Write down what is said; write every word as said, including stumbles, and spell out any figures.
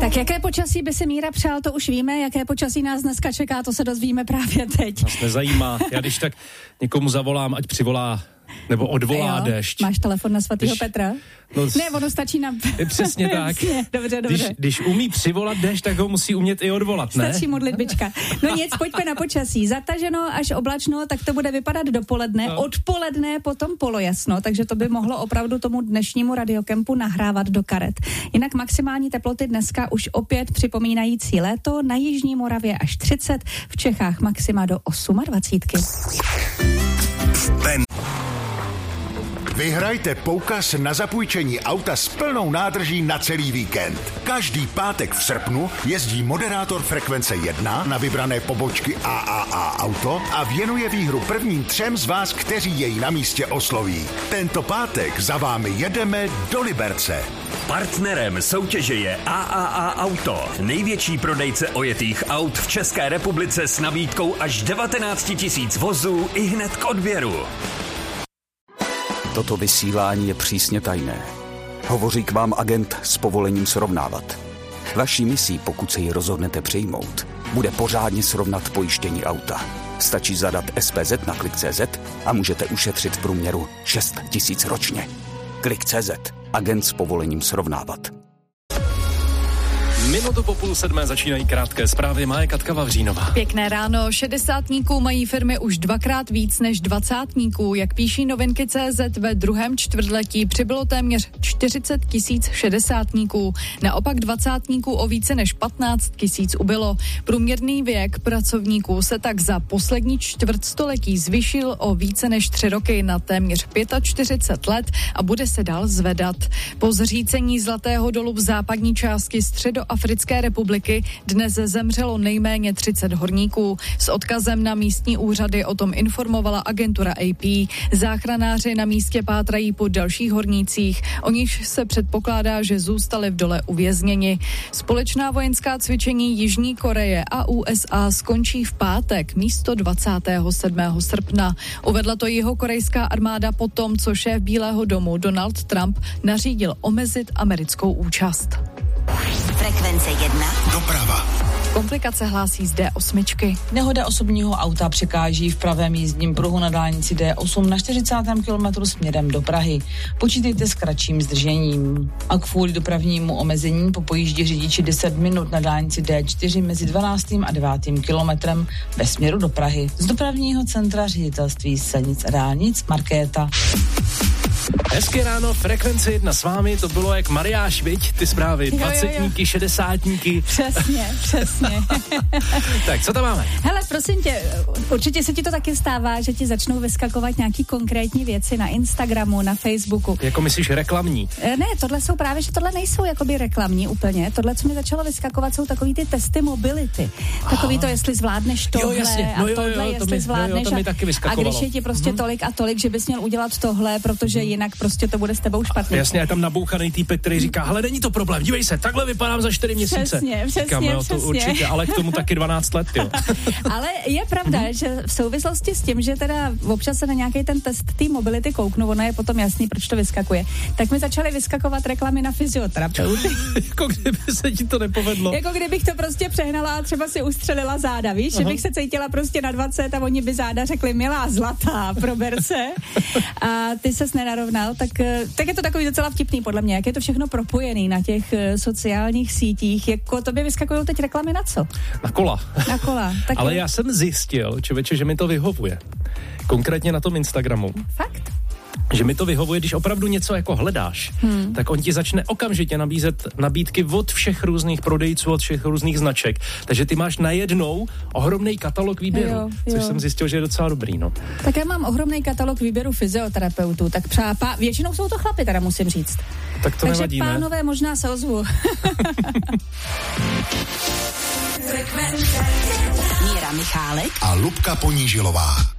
Tak jaké počasí by si Míra přál, to už víme, jaké počasí nás dneska čeká, to se dozvíme právě teď. Nás nezajímá, já když tak někomu zavolám, ať přivolá nebo odvolá jo, déšť. Máš telefon na svatýho když, Petra? No, ne, ono stačí na... Přesně tak. Dobře, dobře. Když, když umí přivolat déšť, tak ho musí umět i odvolat, ne? Stačí modlitbička. No nic, pojďme na počasí. Zataženo až oblačno, tak to bude vypadat dopoledne. No. Odpoledne potom polojasno, takže to by mohlo opravdu tomu dnešnímu radiokempu nahrávat do karet. Jinak maximální teploty dneska už opět připomínající léto, na jižní Moravě až třicet, v Čechách maxima do dvacet osm. Ten. Vyhrajte poukaz na zapůjčení auta s plnou nádrží na celý víkend. Každý pátek v srpnu jezdí moderátor Frekvence jedna na vybrané pobočky A A A Auto a věnuje výhru prvním třem z vás, kteří jej na místě osloví. Tento pátek za vámi jedeme do Liberce. Partnerem soutěže je A A A Auto, největší prodejce ojetých aut v České republice s nabídkou až devatenáct tisíc vozů i hned k odběru. Toto vysílání je přísně tajné. Hovoří k vám agent s povolením srovnávat. Vaší misí, pokud se ji rozhodnete přijmout, bude pořádně srovnat pojištění auta. Stačí zadat S P Z na klik tečka cé zet a můžete ušetřit v průměru šest tisíc ročně. klik tečka cé zet. Agent s povolením srovnávat. Minutu po půl sedmé začínají krátké zprávy. Má je Katka Vavřínová. Pěkné ráno. Šedesátníků mají firmy už dvakrát víc než dvacátníků. Jak píší novinky tečka cé zet, ve druhém čtvrtletí přibylo téměř čtyřicet tisíc šedesátníků. Naopak dvacátníků o více než patnáct tisíc ubylo. Průměrný věk pracovníků se tak za poslední čtvrtstoletí zvýšil o více než tři roky na téměř čtyřicet pět let a bude se dál zvedat. Po zřícení zlatého dolu v západní části Středoafrické republiky dnes zemřelo nejméně třicet horníků. S odkazem na místní úřady o tom informovala agentura A P. Záchranáři na místě pátrají po dalších hornících, o nichž se předpokládá, že zůstali v dole uvězněni. Společná vojenská cvičení Jižní Koreje a U S A skončí v pátek místo dvacátého sedmého srpna. Uvedla to jihokorejská armáda po tom, co šéf Bílého domu Donald Trump nařídil omezit americkou účast. Frekvence jedna. Doprava. Komplikace hlásí z D osm. Nehoda osobního auta překáží v pravém jízdním pruhu na dálnici D osm na čtyřicátém kilometru směrem do Prahy. Počítejte s kratším zdržením. A kvůli dopravnímu omezení po pojíždě řidiči deset minut na dálnici D čtyři mezi dvanáctým a devátým kilometrem ve směru do Prahy. Z dopravního centra ředitelství silnic a dálnic Markéta. Hezké ráno, Frekvence jedna s vámi, to bylo jak mariáš, viď? Ty zprávy, dvacetníky, šedesátníky. Přesně, přesně. Tak, co tam máme? Hele, prosím tě, určitě se ti to taky stává, že ti začnou vyskakovat nějaký konkrétní věci na Instagramu, na Facebooku. Jako myslíš reklamní? Ne, tohle jsou právě, že tohle nejsou jakoby reklamní úplně. Tohle, co mi začalo vyskakovat, jsou takový ty testy mobility. Takový to, jestli zvládneš tohle jo, jasně. No, a jo, tohle, jo, jestli to mi, zvládneš. jo, to mi taky a když je ti prostě hmm. tolik a tolik, že bys měl udělat tohle, protože jinak prostě to bude s tebou špatně. Jasně, je tam nabouchaný týpek, který říká, hele, není to problém, dívej se, takhle vypadám za čtyři měsíce. Přesně, přesně, Říkám, no, přesně. To určitě, ale k tomu taky dvanáct let, jo. Ale je pravda, mm-hmm. že v souvislosti s tím, že teda občas se na nějaký ten test té mobility kouknu, ono je potom jasný, proč to vyskakuje, tak mi začaly vyskakovat reklamy na fyzioterapeuty. Jako kdyby se ti to nepovedlo. Jako kdybych to prostě přehnala a třeba si ustřelila záda, víš, Aha. že bych se cítila prostě na dvacet a oni by záda řekli, milá zlatá, prober se. A ty ses nenarovnal, tak, tak je to takový docela vtipný podle mě, jak je to všechno propojený na těch sociálních sítích, jako to by vyskakují teď reklamy na co? Na kola. Na kola. Tak ale je... já jsem zjistil, člověče, že mi to vyhovuje. Konkrétně na tom Instagramu. Fakt? Že mi to vyhovuje, když opravdu něco jako hledáš, hmm. tak on ti začne okamžitě nabízet nabídky od všech různých prodejců, od všech různých značek. Takže ty máš najednou ohromný katalog výběru, jo, jo. což jsem zjistil, že je docela dobrý, no. Tak já mám ohromný katalog výběru fyzioterapeutů, tak přápá, většinou jsou to chlapi, teda musím říct. Tak to Takže nevadí, Takže pánové, možná se ozvu. Míra Michálek a Lubka Ponížilová.